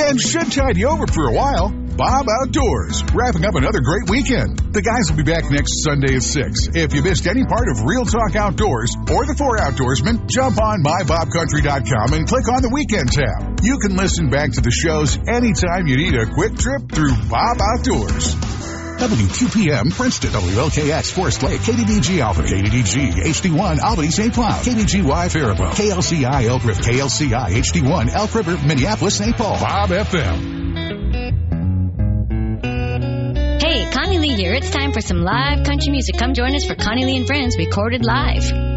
and should tide you over for a while. Bob Outdoors, wrapping up another great weekend. The guys will be back next Sunday at 6. If you missed any part of Real Talk Outdoors or the Four Outdoorsmen, jump on mybobcountry.com and click on the Weekend tab. You can listen back to the shows anytime you need a quick trip through Bob Outdoors. WQPM, Princeton, WLKX, Forest Lake, KDDG Alpha, KDDG, HD1, Albany, St. Cloud, KDGY, Faribault, KLCI, Elk River, KLCI, HD1, Elk River, Minneapolis, St. Paul, Bob FM. Hey, Connie Lee here. It's time for some live country music. Come join us for Connie Lee and Friends Recorded Live.